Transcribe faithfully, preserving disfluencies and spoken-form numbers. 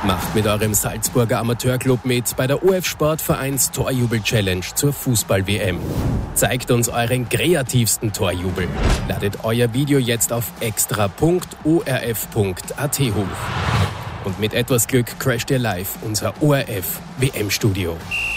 Macht mit eurem Salzburger Amateurclub mit bei der O F Sportvereins Torjubel-Challenge zur Fußball-W M. Zeigt uns euren kreativsten Torjubel. Ladet euer Video jetzt auf extra punkt o r f punkt a t hoch. Und mit etwas Glück crasht ihr live unser O R F-W M-Studio.